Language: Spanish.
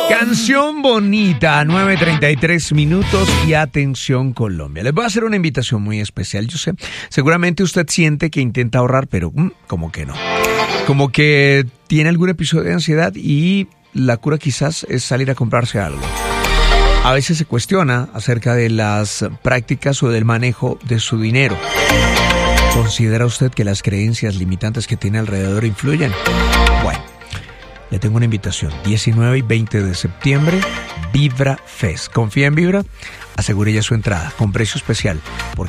Canción bonita, 9:33 minutos y atención Colombia. Les voy a hacer una invitación muy especial. Yo sé, seguramente usted siente que intenta ahorrar, pero como que no. Como que tiene algún episodio de ansiedad y la cura quizás es salir a comprarse algo. A veces se cuestiona acerca de las prácticas o del manejo de su dinero. ¿Considera usted que las creencias limitantes que tiene alrededor influyen? Bueno, le tengo una invitación. 19 y 20 de septiembre, Vibra Fest. ¿Confía en Vibra? Asegure ya su entrada con precio especial.